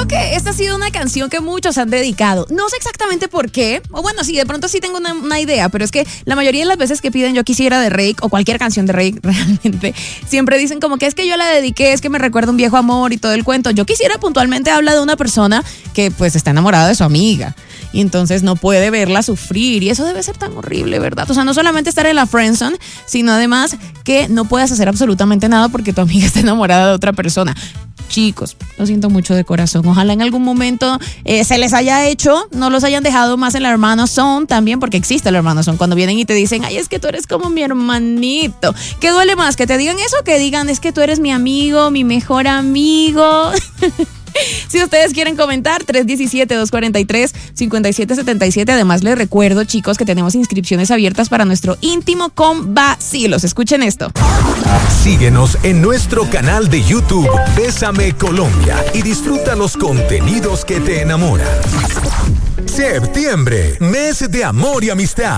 que esta ha sido una canción que muchos han dedicado. No sé exactamente por qué, o bueno, sí, de pronto sí tengo una idea, pero es que la mayoría de las veces que piden Yo Quisiera de Reik o cualquier canción de Reik, realmente, siempre dicen como que es que yo la dediqué, es que me recuerda un viejo amor y todo el cuento. Yo Quisiera puntualmente habla de una persona que pues está enamorada de su amiga y entonces no puede verla sufrir y eso debe ser tan horrible, ¿verdad? O sea, no solamente estar en la friendzone, sino además que no puedas hacer absolutamente nada porque tu amiga está enamorada de otra persona. Chicos, lo siento mucho de corazón. Ojalá en algún momento se les haya hecho, no los hayan dejado más en la hermano zone también, porque existe el hermano zone. Cuando vienen y te dicen, ay, es que tú eres como mi hermanito. ¿Qué duele más? ¿Que te digan eso o que digan, es que tú eres mi amigo, mi mejor amigo? Si ustedes quieren comentar, 317-243-5777. Además, les recuerdo, chicos, que tenemos inscripciones abiertas para nuestro íntimo con vacilos. Escuchen esto. Síguenos en nuestro canal de YouTube Bésame Colombia y disfruta los contenidos que te enamoran. Septiembre, mes de amor y amistad.